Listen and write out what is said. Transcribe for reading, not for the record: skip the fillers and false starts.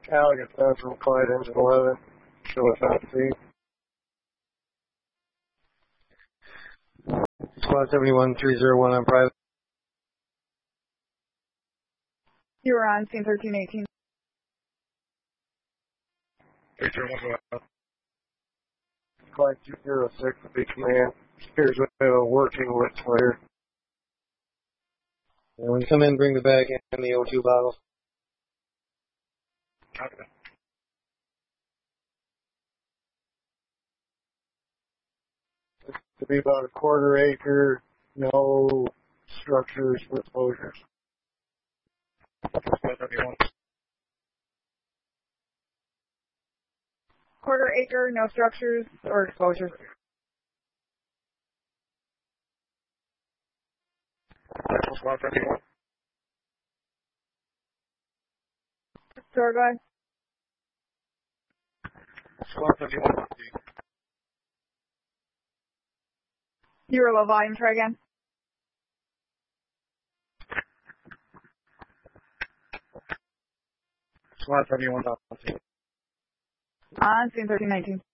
Cal gets down from Clyde engine 11. Show us out C. Squad 71301 on private. You were on scene 1318. 331. Clyde 206, big command. Here's a working with player. And when you come in, bring the bag and the O2 bottles. Okay. To be about a quarter acre, no structures with exposures. Quarter acre, no structures or exposures. Store guy. Squad 71. You were low volume, try again. Squad 71. On scene 1319.